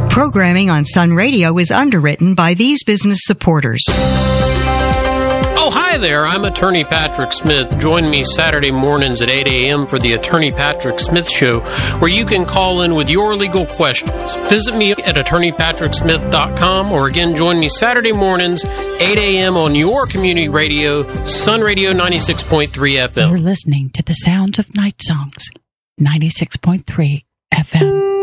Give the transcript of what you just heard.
Programming on Sun Radio is underwritten by these business supporters. Oh, hi there. I'm Attorney Patrick Smith. Join me Saturday mornings at 8 a.m. for the Attorney Patrick Smith Show, where you can call in with your legal questions. Visit me at attorneypatricksmith.com, or again, join me Saturday mornings, 8 a.m. on your community radio, Sun Radio 96.3 FM. You're listening to the sounds of night songs, 96.3 FM.